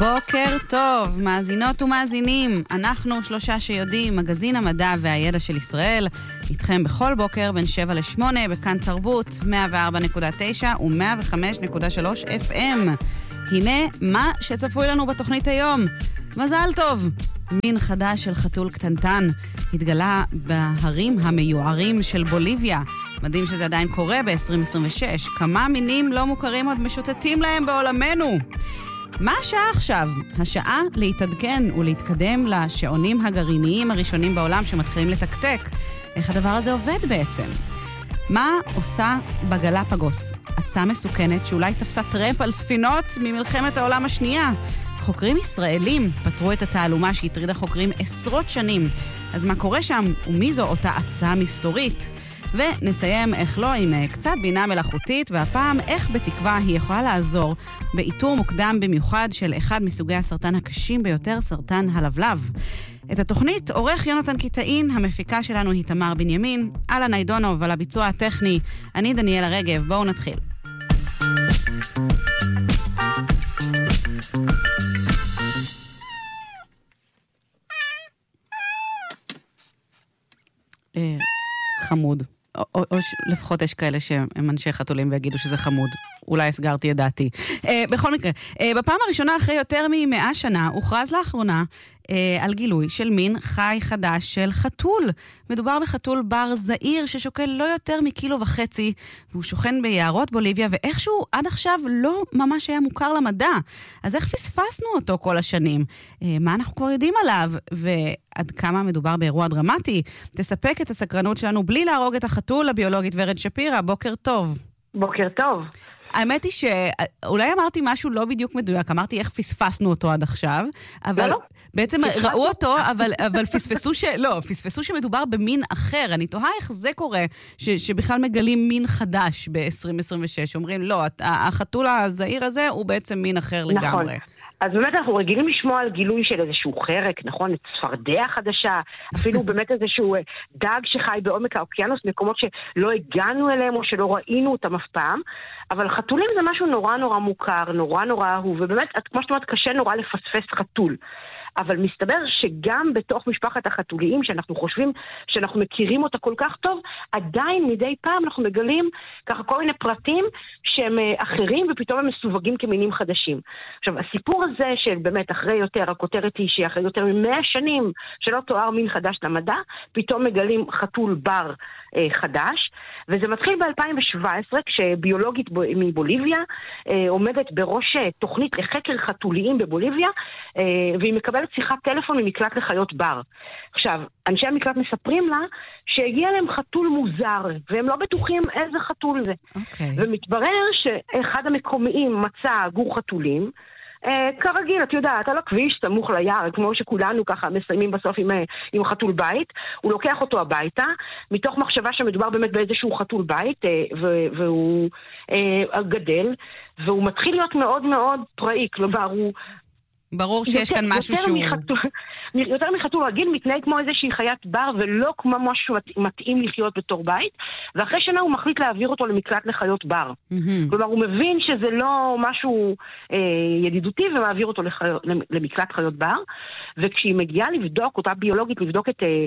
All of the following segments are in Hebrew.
בוקר טוב, מאזינות ומאזינים. אנחנו שלושה שיודעים, מגזין המדע והידע של ישראל, איתכם בכל בוקר בין 7 ל-8 בכאן תרבות 104.9 ו-105.3 FM. הנה מה שצפוי לנו בתוכנית היום. מזל טוב! מין חדש של חתול קטנטן התגלה בהרים המיוערים של בוליביה. מדהים שזה עדיין קורה ב-2026. כמה מינים לא מוכרים עוד משוטטים להם בעולמנו. מה השעה עכשיו? השעה להתעדכן ולהתקדם לשעונים הגרעיניים הראשונים בעולם שמתחילים לתקתק. איך הדבר הזה עובד בעצם? מה עושה בגלפגוס? עצה מסוכנת שאולי תפסה טרמפ על ספינות ממלחמת העולם השנייה. חוקרים ישראלים פתרו את התעלומה שהטרידה חוקרים עשרות שנים. אז מה קורה שם? ומי זו אותה עצה מסתורית? ונסיים איך לא עם קצת בינה מלאכותית, והפעם איך בתקווה היא יכולה לעזור באיתור מוקדם במיוחד של אחד מסוגי הסרטן הקשים ביותר, סרטן הלבלב. את התוכנית עורך יונתן קיטאין, המפיקה שלנו היא תמר בנימין, אלנה עידונוב על הביצוע הטכני, אני דניאלה רגב. בואו נתחיל. חמוד. או לפחות יש כאלה שהם אנשי חתולים ויגידו שזה חמוד. אולי הסגרתי את דעתי. בכל מקרה, בפעם הראשונה אחרי יותר מ100 שנה, הוכרז לאחרונה על גילוי של מין חי חדש של חתול. מדובר בחתול בר זעיר ששוקל לא יותר מ1.5 קילו, והוא שוכן ביערות בוליביה, ואיכשהו עד עכשיו לא ממש היה מוכר למדע. אז איך פספסנו אותו כל השנים? מה אנחנו כבר יודעים עליו? ועד כמה מדובר באירוע דרמטי? תספק את הסקרנות שלנו בלי להרוג את החתול, הביולוגית ורד שפירא. בוקר טוב. בוקר טוב. האמת היא שאולי אמרתי משהו לא בדיוק מדויק, אמרתי איך פספסנו אותו עד עכשיו, אבל בעצם ראו אותו, אבל פספסו שמדובר במין אחר. אני תוהה איך זה קורה, שבכלל מגלים מין חדש ב-2026. אומרים, לא, החתול הזעיר הזה הוא בעצם מין אחר לגמרי. אז באמת אנחנו רגילים לשמוע על גילוי של איזשהו חרק, נכון? צפרדע חדשה, אפילו באמת איזשהו דג שחי בעומק האוקיינוס, מקומות שלא הגענו אליהם או שלא ראינו אותם אף פעם, אבל חתולים זה משהו נורא נורא מוכר, נורא נורא אהוב, ובאמת, כמו שאת אומרת, קשה נורא לפספס חתול. אבל מסתבר שגם בתוך משפחת החתוליים, שאנחנו חושבים שאנחנו מכירים אותה כל כך טוב, עדיין מדי פעם אנחנו מגלים ככה כל מיני פרטים שהם אחרים, ופתאום הם מסווגים כמינים חדשים. עכשיו, הסיפור הזה של באמת אחרי יותר, הכותרת היא שאחרי יותר מ100 שנים שלא תואר מין חדש למדע, פתאום מגלים חתול בר חדש, וזה מתחיל ב-2017, כשביולוגית מבוליביה עומדת בראש תוכנית לחקר חתוליים בבוליביה, והיא מקבלת שיחת טלפון ממקלט לחיות בר. עכשיו, אנשי המקלט מספרים לה שהגיע להם חתול מוזר, והם לא בטוחים איזה חתול זה. ומתברר שאחד המקומיים מצא גור חתולים, כרגיל, את יודעת, על הכביש, סמוך ליער, כמו שכולנו ככה מסיימים בסוף עם חתול בית, הוא לוקח אותו הביתה, מתוך מחשבה שמדובר באמת באיזשהו חתול בית, והוא גדל, והוא מתחיל להיות מאוד מאוד פראי, כלומר הוא... ברור שיש כאן משהו שהוא... יותר מחתול רגיל, מתנהג כמו איזושהי חיית בר, ולא כמו משהו מתאים לחיות בתור בית, ואחרי שנה הוא מחליט להעביר אותו למקלט לחיות בר. כלומר, הוא מבין שזה לא משהו ידידותי, ומעביר אותו למקלט חיות בר, וכשהיא מגיעה לבדוק, אותה ביולוגית לבדוק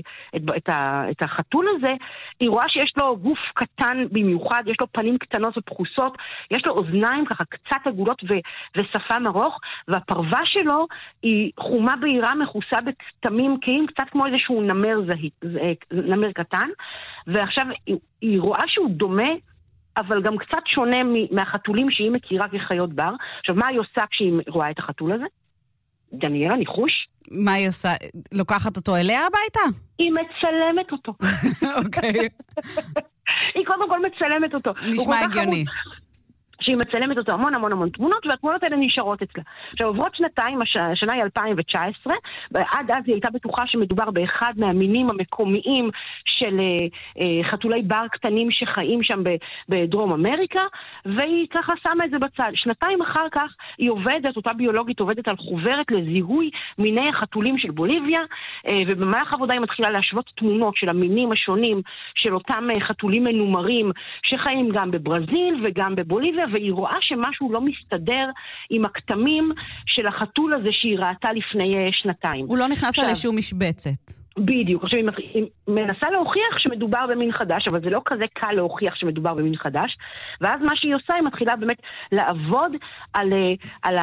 את החתול הזה, היא רואה שיש לו גוף קטן במיוחד, יש לו פנים קטנות ופחוסות, יש לו אוזניים ככה קצת עגולות ושפם ארוך, והפרווה שלו היא חומה בהירה, מכוסה בכתמים קיים, קצת כמו איזשהו נמר קטן, ועכשיו היא רואה שהוא דומה, אבל גם קצת שונה מהחתולים שהיא מכירה כחיות בר. עכשיו, מה היא עושה כשהיא רואה את החתול הזה? דניאלה, ניחוש? מה היא עושה? לוקחת אותו אליה הביתה? היא מצלמת אותו. אוקיי. היא קודם כל מצלמת אותו. נשמע הגיוני. שהיא מצלמת אותו המון המון המון תמונות, והתמונות האלה נשארות אצלה. עכשיו, עוברות שנתיים, השנה היא 2019, עד אז היא הייתה בטוחה שמדובר באחד מהמינים המקומיים של חתולי בר קטנים שחיים שם בדרום אמריקה, והיא ככה שמה את זה בצד. שנתיים אחר כך היא עובדת, אותה ביולוגית עובדת על חוברת לזיהוי מיני החתולים של בוליביה, ובמהלך העבודה היא מתחילה להשוות תמונות של המינים השונים של אותם חתולים מנומרים שחיים גם בברזיל וגם בבוליביה, והיא רואה שמשהו לא מסתדר עם הכתמים של החתול הזה שהיא ראתה לפני שנתיים. הוא לא נכנס לה לשום משבצת. בדיוק, עכשיו היא מנסה להוכיח שמדובר במין חדש, אבל זה לא כזה קל להוכיח שמדובר במין חדש, ואז מה שהיא עושה, היא מתחילה באמת לעבוד על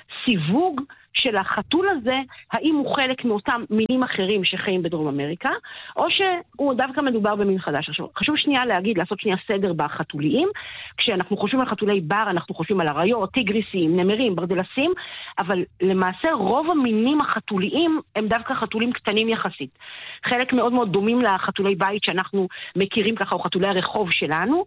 הסיווג של החתול הזה, האם הוא חלק מאותם מינים אחרים שחיים בדרום אמריקה, או שהוא דווקא מדובר במין חדש. עכשיו, חשוב שנייה לעשות שנייה סדר בחתוליים. כשאנחנו חושבים על חתולי בר, אנחנו חושבים על אריות, טיגריסים, נמרים, ברדלסים, אבל למעשה רוב המינים החתוליים הם דווקא חתולים קטנים יחסית. חלק מאוד מאוד דומים לחתולי בית שאנחנו מכירים ככה, או חתולי הרחוב שלנו,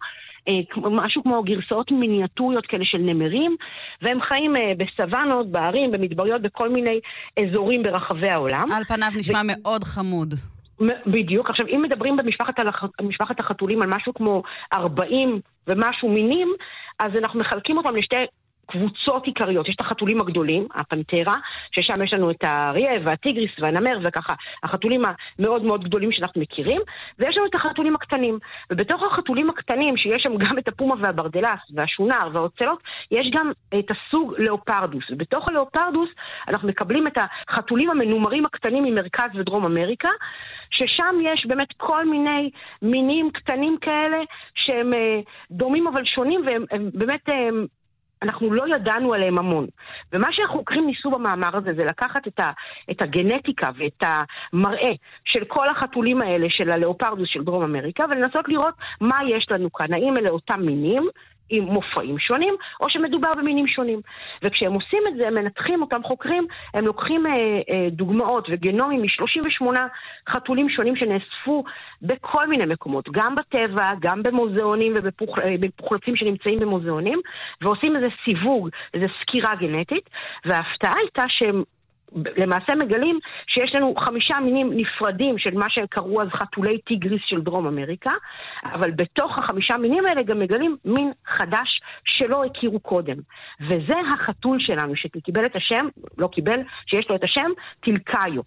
משהו כמו גרסאות מיניאטוריות כאלה של נמרים, והם חיים בסוונות, בערים, במדבריות, בכל מיני אזורים ברחבי העולם. על פניו נשמע מאוד חמוד. בדיוק. עכשיו, אם מדברים במשפחת החתולים על משהו כמו 40 ומשהו מינים, אז אנחנו מחלקים אותם לשתי קבוצות עיקריות. יש את החתולים הגדולים, הפנתרה, ששם יש לנו את האריה והטיגריס והנמר וככה, החתולים המאוד מאוד גדולים שאנחנו מכירים, ויש לנו את החתולים הקטנים. ובתוך החתולים הקטנים, שיש שם גם את הפומה והברדלס והשונר והאוצלות, יש גם את הסוג לאופרדוס. ובתוך הלאופרדוס אנחנו מקבלים את החתולים המנומרים הקטנים ממרכז ודרום אמריקה, ששם יש באמת כל מיני מינים קטנים כאלה, שהם דומים אבל שונים, והם באמת אנחנו לא ידענו עליהם המון. ומה שהחוקרים ניסו במאמר הזה זה לקחת את הגנטיקה ואת המראה של כל החתולים האלה של הלאופרדוס של דרום אמריקה, ולנסות לראות מה יש לנו כאן, האם אלה אותם מינים עם מופעים שונים, או שמדובר במינים שונים. וכשהם עושים את זה, הם מנתחים אותם חוקרים, הם לוקחים דוגמאות וגנומים מ-38 חתולים שונים שנאספו בכל מיני מקומות, גם בטבע, גם במוזיאונים ובפוחלצים שנמצאים במוזיאונים, ועושים איזה סיווג, איזה סקירה גנטית, וההפתעה הייתה שהם למעשה מגלים שיש לנו 5 מינים נפרדים של מה שקראו אז חתולי טיגריס של דרום אמריקה, אבל בתוך ה5 מינים האלה גם מגלים מין חדש שלא הכירו קודם. וזה החתול שלנו שקיבל את השם, לא קיבל, שיש לו את השם, טילקאיו.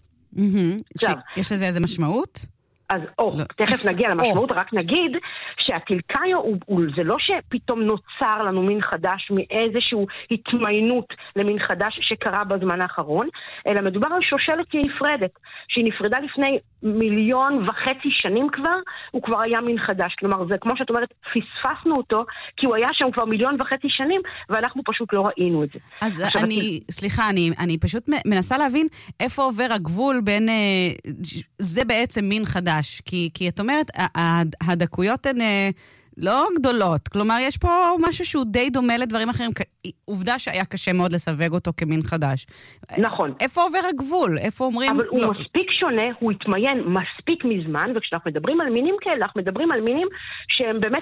יש לזה איזה משמעות? אז תכף נגיע למשמעות, רק נגיד שהטילקאיו זה לא שפתאום נוצר לנו מין חדש מאיזשהו התמיינות למין חדש שקרה בזמן האחרון, אלא מדובר על שושלת נפרדת, שהיא נפרדה לפני 1.5 מיליון שנים כבר, הוא כבר היה מין חדש. כלומר, זה כמו שאת אומרת, פספסנו אותו, כי הוא היה שם כבר 1.5 מיליון שנים, ואנחנו פשוט לא ראינו את זה. אז סליחה, אני פשוט מנסה להבין איפה עובר הגבול בין, זה בעצם מין חדש, כי את אומרת, הדקויות הן לא גדולות, כלומר, יש פה משהו שהוא די דומה לדברים אחרים, עובדה שהיה קשה מאוד לסווג אותו כמין חדש. נכון. איפה עובר הגבול? איפה אומרים? אבל הוא מספיק שונה, הוא התמיין מספיק מזמן, וכשאנחנו מדברים על מינים כאלה, אנחנו מדברים על מינים שהם באמת,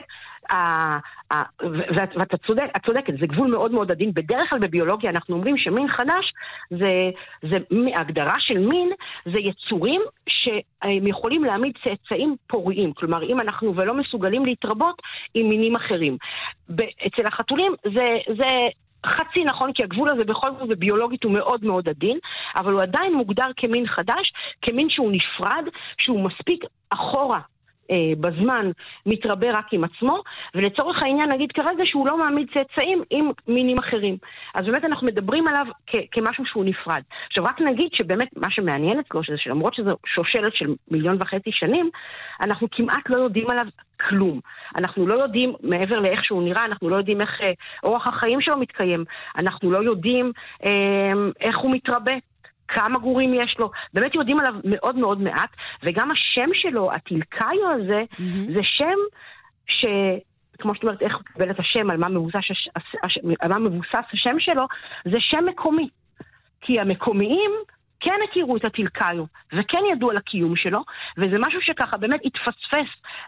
ואת צודקת, זה גבול מאוד מאוד עדין. בדרך כלל בביולוגיה אנחנו אומרים שמין חדש, זה הגדרה של מין, זה יצורים שהם יכולים להעמיד צאצאים פוריים, כלומר אם אנחנו ולא מסוגלים להתרבות עם מינים אחרים. אצל החתולים זה חצי נכון, כי הגבול הזה בכל זאת בביולוגית הוא מאוד מאוד עדין, אבל הוא עדיין מוגדר כמין חדש, כמין שהוא נפרד, שהוא מספיק אחורה בזמן מתרבה רק עם עצמו, ולצורך העניין נגיד כרגע שהוא לא מעמיד צאצאים עם מינים אחרים. אז באמת אנחנו מדברים עליו כמשהו שהוא נפרד. עכשיו רק נגיד שבאמת מה שמעניין אצלו, שלמרות שזו שושלת של 1.5 מיליון שנים, אנחנו כמעט לא יודעים עליו כלום. אנחנו לא יודעים מעבר לאיך שהוא נראה, אנחנו לא יודעים איך אורח החיים שלו מתקיים, אנחנו לא יודעים איך הוא מתרבה. כמה גורים יש לו, באמת יודעים עליו מאוד מאוד מעט, וגם השם שלו, הטילקאיו הזה, זה שם כמו שאת אומרת, איך הוא קיבל את השם, על מה מבוסס השם שלו, זה שם מקומי. כי המקומיים כן הכירו את הטילקאיו, וכן ידעו על הקיום שלו, וזה משהו שככה באמת התפספס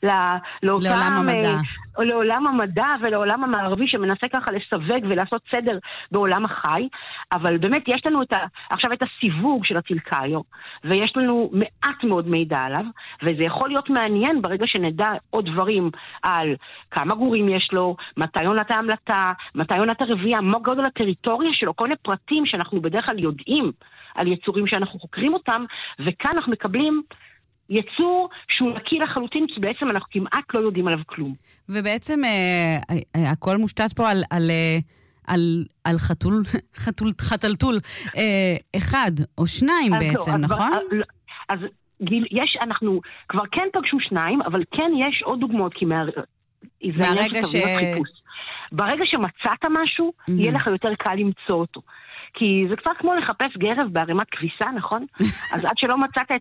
לעולם המדע ולעולם המערבי, שמנסה ככה לסווג ולעשות סדר בעולם החי, אבל באמת יש לנו עכשיו את הסיווג של הטילקאיו, ויש לנו מעט מאוד מידע עליו, וזה יכול להיות מעניין ברגע שנדע עוד דברים על כמה גורים יש לו, מתי עונת ההמלטה, מתי עונת הרבייה, מה גודל הטריטוריה שלו, כל מיני פרטים שאנחנו בדרך כלל יודעים על יצורים שאנחנו חוקרים אותם, וכאן אנחנו מקבלים יצור שהוא נקי לחלוטין, כי בעצם אנחנו כמעט לא יודעים עליו כלום. ובעצם הכל מושתת פה על חתלתול אחד או שניים בעצם, נכון? אז אנחנו כבר כן פגשו שניים, אבל כן יש עוד דוגמאות, כי ברגע שמצאת משהו, יהיה לך יותר קל למצוא אותו. כי זה קצת כמו לחפש גרב בערימת כביסה, נכון? אז עד שלא מצאת את